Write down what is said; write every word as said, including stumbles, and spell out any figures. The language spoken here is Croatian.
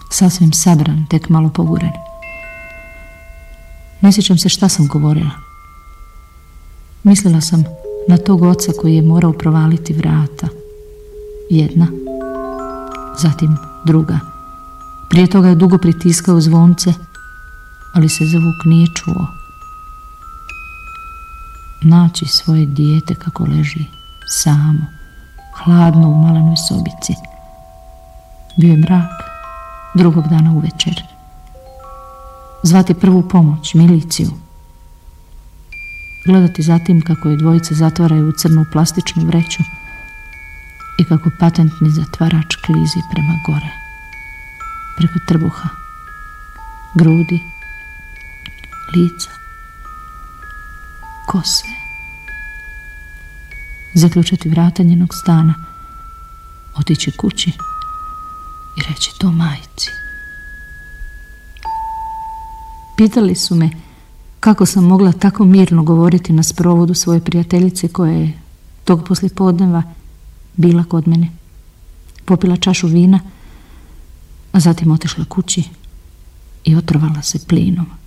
sasvim sabran, tek malo poguren. Ne sjećam se šta sam govorila. Mislila sam na tog oca koji je morao provaliti vrata. Jedna, zatim druga. Prije toga je dugo pritiskao zvonce, ali se zvuk nije čuo. Naći svoje dijete kako leži, samo, hladno u malenoj sobici. Bio je mrak, drugog dana uvečer. Zvati prvu pomoć, miliciju. Gledati zatim kako je dvojica zatvaraju u crnu plastičnu vreću i kako patentni zatvarač klizi prema gore. Preko trbuha, grudi, lica, kose. Zaključati vrata njenog stana, otići kući i reći to majci. Pitali su me kako sam mogla tako mirno govoriti na sprovodu svoje prijateljice koja je tog poslijepodneva bila kod mene. Popila čašu vina, a zatim otišla kući i otrovala se plinom.